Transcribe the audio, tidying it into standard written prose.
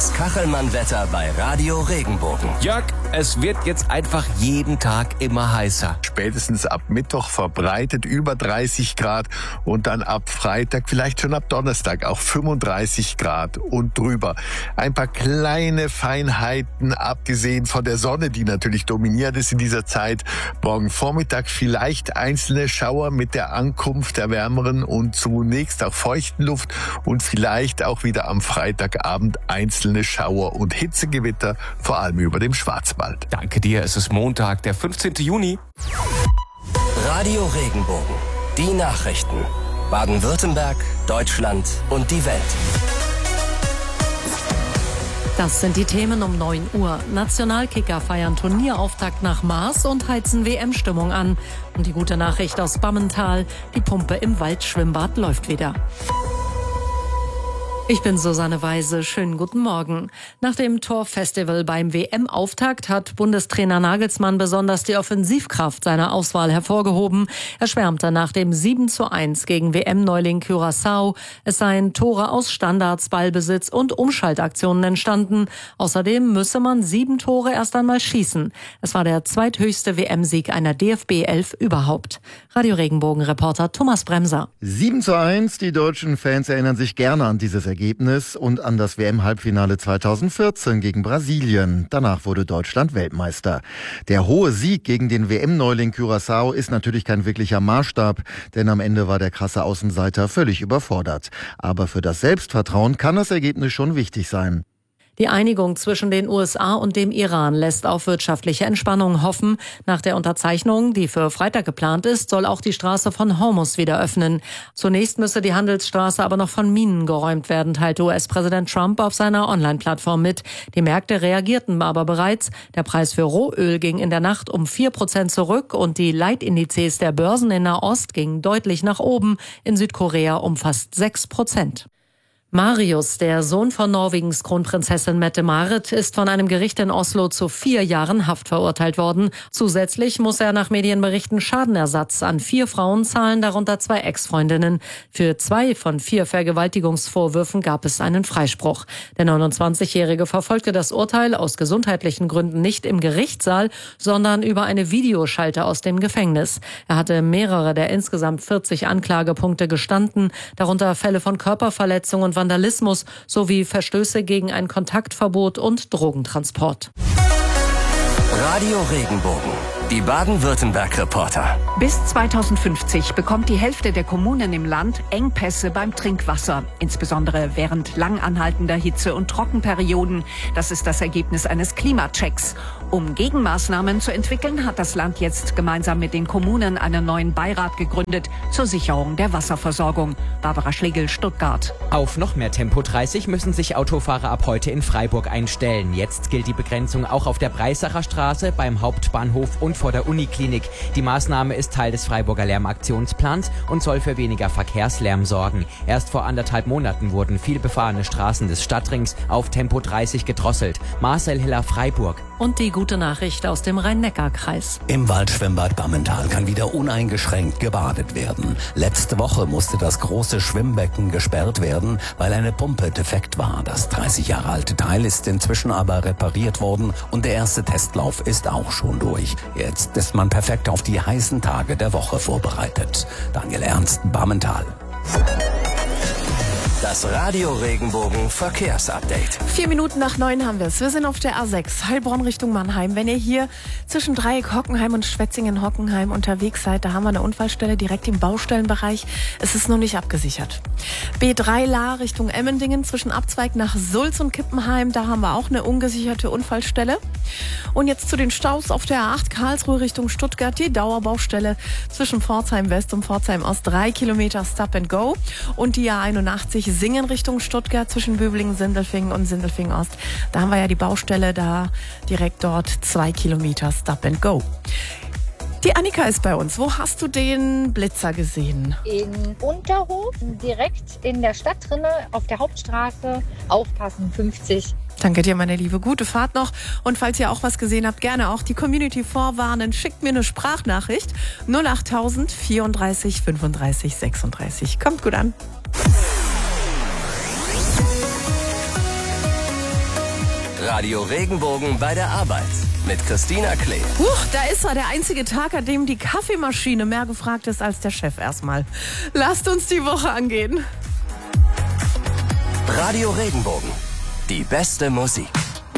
Das Kachelmann-Wetter bei Radio Regenbogen. Jörg, es wird jetzt einfach jeden Tag immer heißer. Spätestens ab Mittwoch verbreitet über 30 Grad und dann ab Freitag, vielleicht schon ab Donnerstag auch 35 Grad und drüber. Ein paar kleine Feinheiten, abgesehen von der Sonne, die natürlich dominiert ist in dieser Zeit. Morgen Vormittag vielleicht einzelne Schauer mit der Ankunft der wärmeren und zunächst auch feuchten Luft und vielleicht auch wieder am Freitagabend einzelne Schauer und Hitzegewitter, vor allem über dem Schwarzwald. Danke dir, es ist Montag, der 15. Juni. Radio Regenbogen. Die Nachrichten. Baden-Württemberg, Deutschland und die Welt. Das sind die Themen um 9 Uhr. Nationalkicker feiern Turnierauftakt nach Maß und heizen WM-Stimmung an. Und die gute Nachricht aus Bammental, die Pumpe im Waldschwimmbad läuft wieder. Ich bin Susanne Weise. Schönen guten Morgen. Nach dem Torfestival beim WM-Auftakt hat Bundestrainer Nagelsmann besonders die Offensivkraft seiner Auswahl hervorgehoben. Er schwärmte nach dem 7:1 gegen WM-Neuling Curaçao. Es seien Tore aus Standards, Ballbesitz und Umschaltaktionen entstanden. Außerdem müsse man 7 Tore erst einmal schießen. Es war der zweithöchste WM-Sieg einer DFB-11 überhaupt. Radio Regenbogen-Reporter Thomas Bremser. 7:1. Die deutschen Fans erinnern sich gerne an dieses Ergebnis und an das WM-Halbfinale 2014 gegen Brasilien. Danach wurde Deutschland Weltmeister. Der hohe Sieg gegen den WM-Neuling Curaçao ist natürlich kein wirklicher Maßstab, denn am Ende war der krasse Außenseiter völlig überfordert. Aber für das Selbstvertrauen kann das Ergebnis schon wichtig sein. Die Einigung zwischen den USA und dem Iran lässt auf wirtschaftliche Entspannung hoffen. Nach der Unterzeichnung, die für Freitag geplant ist, soll auch die Straße von Hormuz wieder öffnen. Zunächst müsse die Handelsstraße aber noch von Minen geräumt werden, teilte US-Präsident Trump auf seiner Online-Plattform mit. Die Märkte reagierten aber bereits. Der Preis für Rohöl ging in der Nacht um 4% zurück und die Leitindizes der Börsen in Nahost gingen deutlich nach oben, in Südkorea um fast 6%. Marius, der Sohn von Norwegens Kronprinzessin Mette-Marit, ist von einem Gericht in Oslo zu 4 Jahren Haft verurteilt worden. Zusätzlich muss er nach Medienberichten Schadenersatz an 4 Frauen zahlen, darunter 2 Ex-Freundinnen. Für 2 von 4 Vergewaltigungsvorwürfen gab es einen Freispruch. Der 29-Jährige verfolgte das Urteil aus gesundheitlichen Gründen nicht im Gerichtssaal, sondern über eine Videoschalte aus dem Gefängnis. Er hatte mehrere der insgesamt 40 Anklagepunkte gestanden, darunter Fälle von Körperverletzung und Vandalismus sowie Verstöße gegen ein Kontaktverbot und Drogentransport. Radio Regenbogen. Die Baden-Württemberg-Reporter. Bis 2050 bekommt die Hälfte der Kommunen im Land Engpässe beim Trinkwasser, insbesondere während lang anhaltender Hitze- und Trockenperioden. Das ist das Ergebnis eines Klimachecks. Um Gegenmaßnahmen zu entwickeln, hat das Land jetzt gemeinsam mit den Kommunen einen neuen Beirat gegründet zur Sicherung der Wasserversorgung. Barbara Schlegel, Stuttgart. Auf noch mehr Tempo 30 müssen sich Autofahrer ab heute in Freiburg einstellen. Jetzt gilt die Begrenzung auch auf der Breisacher Straße, beim Hauptbahnhof und vor der Uniklinik. Die Maßnahme ist Teil des Freiburger Lärmaktionsplans und soll für weniger Verkehrslärm sorgen. Erst vor 1,5 Monaten wurden viel befahrene Straßen des Stadtrings auf Tempo 30 gedrosselt. Marcel Hiller, Freiburg. Und die gute Nachricht aus dem Rhein-Neckar-Kreis. Im Waldschwimmbad Bammental kann wieder uneingeschränkt gebadet werden. Letzte Woche musste das große Schwimmbecken gesperrt werden, weil eine Pumpe defekt war. Das 30 Jahre alte Teil ist inzwischen aber repariert worden und der erste Testlauf ist auch schon durch. Jetzt ist man perfekt auf die heißen Tage der Woche vorbereitet. Daniel Ernst, Bammental. Das Radio Regenbogen Verkehrsupdate. 4 Minuten nach 9 haben wir es. Wir sind auf der A6, Heilbronn Richtung Mannheim. Wenn ihr hier zwischen Dreieck Hockenheim und Schwetzingen-Hockenheim unterwegs seid, da haben wir eine Unfallstelle direkt im Baustellenbereich. Es ist noch nicht abgesichert. B3 Lahr Richtung Emmendingen zwischen Abzweig nach Sulz und Kippenheim. Da haben wir auch eine ungesicherte Unfallstelle. Und jetzt zu den Staus auf der A8 Karlsruhe Richtung Stuttgart. Die Dauerbaustelle zwischen Pforzheim West und Pforzheim Ost. 3 Kilometer Stop and Go. Und die A81 Singen Richtung Stuttgart zwischen Böblingen, Sindelfingen und Sindelfingen Ost. Da haben wir ja die Baustelle, da direkt dort 2 Kilometer Stop and Go. Die Annika ist bei uns. Wo hast du den Blitzer gesehen? In Unterhof, direkt in der Stadt drinne, auf der Hauptstraße. Aufpassen, 50. Danke dir, meine Liebe. Gute Fahrt noch. Und falls ihr auch was gesehen habt, gerne auch die Community vorwarnen. Schickt mir eine Sprachnachricht. 08000 34 35 36. Kommt gut an. Radio Regenbogen bei der Arbeit mit Christina Klee. Da ist er, der einzige Tag, an dem die Kaffeemaschine mehr gefragt ist als der Chef erstmal. Lasst uns die Woche angehen. Radio Regenbogen, die beste Musik.